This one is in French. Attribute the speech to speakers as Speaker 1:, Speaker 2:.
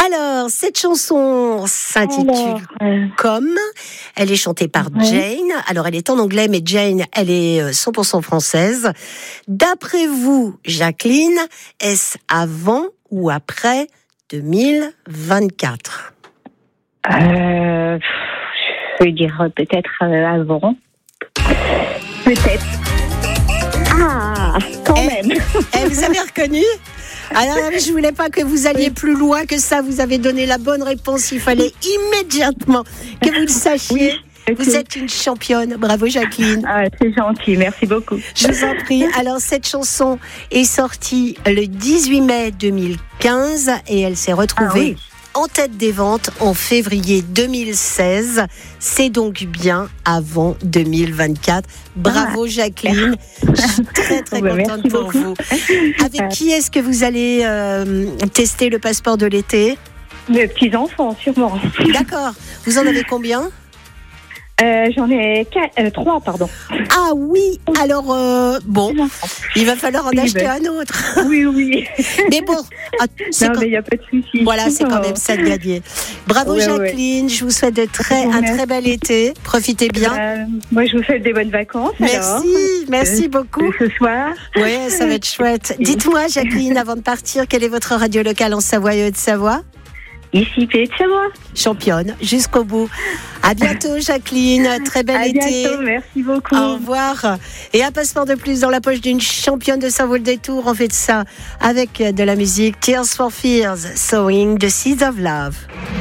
Speaker 1: Alors, cette chanson s'intitule Comme. Elle est chantée par Jane. Alors, elle est en anglais, mais Jane, elle est 100% française. D'après vous, Jacqueline, est-ce avant ou après 2024 ?
Speaker 2: Je vais dire peut-être avant. Peut-être. Ah, quand même.
Speaker 1: Vous avez reconnu ? Alors, je voulais pas que vous alliez plus loin que ça. Vous avez donné la bonne réponse. Il fallait immédiatement que vous le sachiez. Oui. Vous êtes une championne. Bravo, Jacqueline.
Speaker 2: Ah, c'est gentil. Merci beaucoup.
Speaker 1: Je vous en prie. Alors, cette chanson est sortie le 18 mai 2015 et elle s'est retrouvée en tête des ventes en février 2016. C'est donc bien avant 2024. Bravo, Jacqueline. Je suis très, très contente pour vous. Avec qui est-ce que vous allez tester le passeport de l'été ?
Speaker 2: Mes petits-enfants, sûrement.
Speaker 1: D'accord. Vous en avez combien ?
Speaker 2: J'en ai 3, pardon.
Speaker 1: Ah oui, alors bon, il va falloir en acheter un autre.
Speaker 2: Oui.
Speaker 1: Mais bon,
Speaker 2: mais il n'y a pas de souci.
Speaker 1: Voilà, c'est quand même ça de gagner. Bravo Jacqueline, je vous souhaite un très bel été. Profitez bien.
Speaker 2: Moi, je vous souhaite des bonnes vacances.
Speaker 1: Merci beaucoup.
Speaker 2: Ce soir.
Speaker 1: Oui, ça va être chouette. Dites-moi, Jacqueline, avant de partir, quelle est votre radio locale en Savoie et Haute-Savoie ?
Speaker 2: Ici, Pays de Savoie.
Speaker 1: Championne, jusqu'au bout. À bientôt, Jacqueline. Très bel été.
Speaker 2: À bientôt, merci beaucoup.
Speaker 1: Au revoir. Et un passeport de plus dans la poche d'une championne de Savoie le Détour. On fait ça avec de la musique. Tears for Fears, Sowing the Seeds of Love.